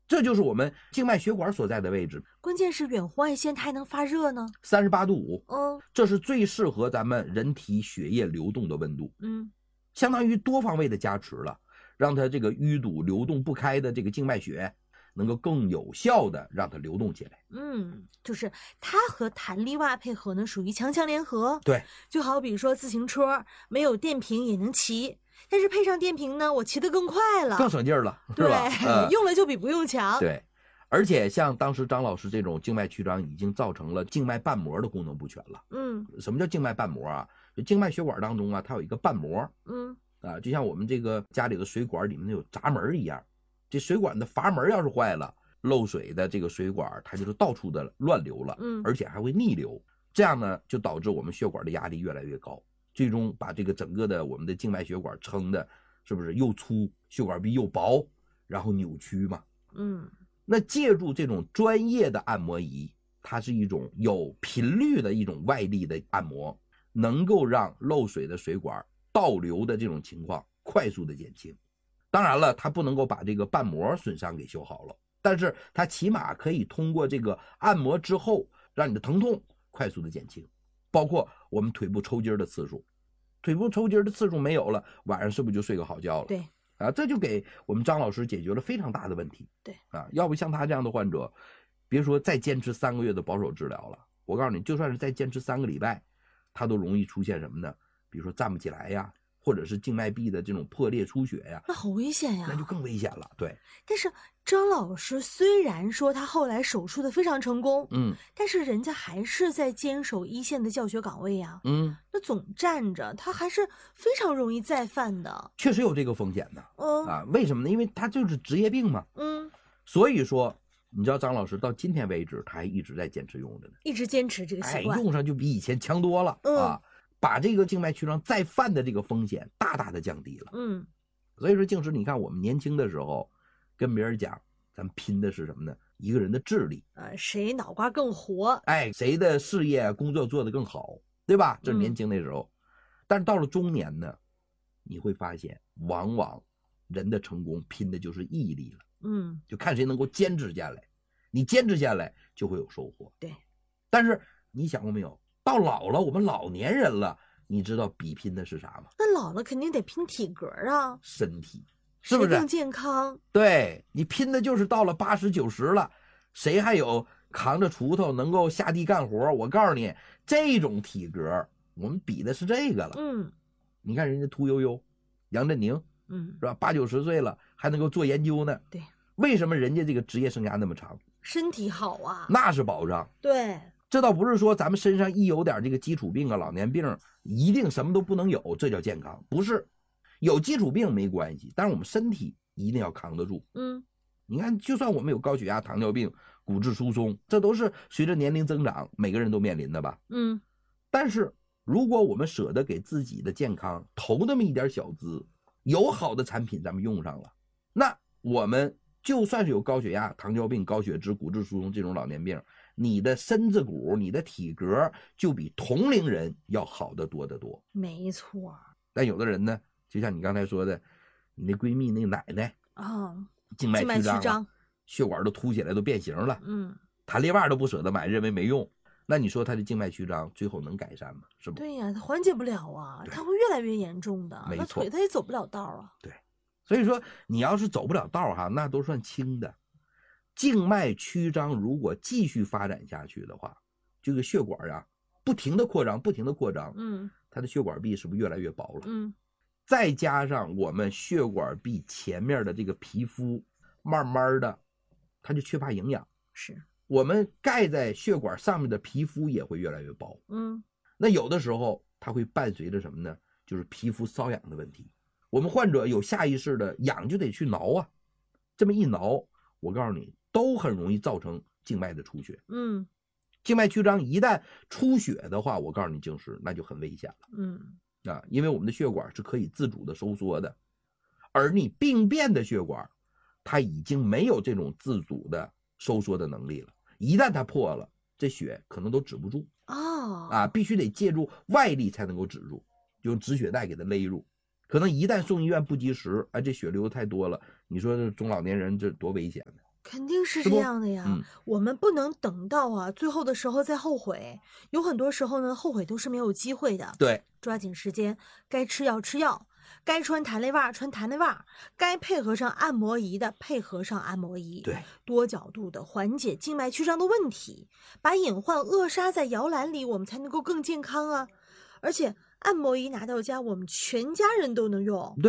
这就是我们静脉血管所在的位置。 关键是远红外线它还能发热呢。 38度5，这是最适合咱们人体血液流动的温度。相当于多方位的加持了，让它这个淤堵流动不开的这个静脉血能够更有效的让它流动起来。 就是它和弹力袜配合呢，属于强强联合。 对， 就好比说自行车没有电瓶也能骑，但是配上电瓶呢，我骑得更快了， 更省劲儿了，是对吧？ 用了就比不用强。 对，而且像当时张老师这种静脉曲张已经造成了静脉瓣膜的功能不全了。什么叫静脉瓣膜啊？就静脉血管当中啊，它有一个瓣膜。就像我们这个家里的水管里面有闸门一样，这水管的阀门要是坏了，漏水的这个水管它就是到处的乱流了，而且还会逆流，这样呢就导致我们血管的压力越来越高，最终把这个整个的我们的静脉血管撑的是不是又粗，血管壁又薄，然后扭曲嘛。那借助这种专业的按摩仪，它是一种有频率的一种外力的按摩，能够让漏水的水管倒流的这种情况快速的减轻。当然了，它不能够把这个瓣膜损伤给修好了，但是它起码可以通过这个按摩之后，让你的疼痛快速的减轻。包括我们腿部抽筋的次数，腿部抽筋的次数没有了，晚上是不是就睡个好觉了？ 对这就给我们张老师解决了非常大的问题。 对要不像他这样的患者，别说再坚持3个月的保守治疗了，我告诉你，就算是再坚持3个礼拜，他都容易出现什么呢？比如说站不起来呀，或者是静脉壁的这种破裂出血呀， 那好危险呀， 那就更危险了。对， 但是张老师虽然说他后来手术的非常成功，但是人家还是在坚守一线的教学岗位呀，那总站着，他还是非常容易再犯的， 确实有这个风险的。为什么呢？因为他就是职业病嘛。所以说，你知道张老师到今天为止，他还一直在坚持用着呢， 一直坚持这个习惯， 用上就比以前强多了把这个静脉曲张再犯的这个风险大大的降低了。所以说静师，你看我们年轻的时候跟别人讲，咱们拼的是什么呢？一个人的智力， 谁脑瓜更活， 谁的事业工作做得更好，对吧？这是年轻那时候。但是到了中年呢，你会发现往往人的成功拼的就是毅力了。就看谁能够坚持下来，你坚持下来就会有收获。 对， 但是你想过没有，到老了，我们老年人了，你知道比拼的是啥吗？ 那老了肯定得拼体格啊， 身体，是不是更健康？ 对，你拼的就是到了80、90了，谁还有扛着锄头能够下地干活？我告诉你，这种体格我们比的是这个了。你看人家屠呦呦、杨振宁，是吧？80、90岁了还能够做研究呢。 对， 为什么人家这个职业生涯那么长？ 身体好啊， 那是保障。 对， 这倒不是说咱们身上一有点这个基础病啊、老年病，一定什么都不能有，这叫健康。不是，有基础病没关系，但是我们身体一定要扛得住。你看，就算我们有高血压、糖尿病、骨质疏松，这都是随着年龄增长每个人都面临的吧。但是如果我们舍得给自己的健康投那么一点小资，有好的产品咱们用上了，那我们就算是有高血压、糖尿病、高血脂、骨质疏松这种老年病，你的身子骨、你的体格就比同龄人要好得多得多。 没错。 但有的人呢，就像你刚才说的，你那闺蜜那奶奶静脉曲张，血管都凸起来，都变形了，弹力袜都不舍得买，认为没用。那你说她的静脉曲张最后能改善吗？是不？ 对呀，它缓解不了啊，它会越来越严重的，那腿它也走不了道啊。 对，所以说你要是走不了道哈，那都算轻的。静脉曲张如果继续发展下去的话，这个血管啊不停的扩张，不停的扩张，它的血管壁是不是越来越薄了？再加上我们血管壁前面的这个皮肤，慢慢的它就缺乏营养， 是我们盖在血管上面的皮肤也会越来越薄。那有的时候它会伴随着什么呢？就是皮肤瘙痒的问题。我们患者有下意识的痒就得去挠啊，这么一挠，我告诉你都很容易造成静脉的出血。静脉曲张一旦出血的话，我告诉你静师，那就很危险了。因为我们的血管是可以自主的收缩的，而你病变的血管它已经没有这种自主的收缩的能力了，一旦它破了，这血可能都止不住必须得借助外力才能够止住，用止血带给它勒住。可能一旦送医院不及时，这血流太多了，你说这中老年人这多危险呢？ 肯定是这样的呀。我们不能等到最后的时候再后悔。有很多时候呢，后悔都是没有机会的。 对， 抓紧时间，该吃药吃药，该穿弹力袜穿弹力袜，该配合上按摩仪的配合上按摩仪。 对， 多角度的缓解静脉曲张的问题，把隐患扼杀在摇篮里，我们才能够更健康啊。而且按摩仪拿到家，我们全家人都能用。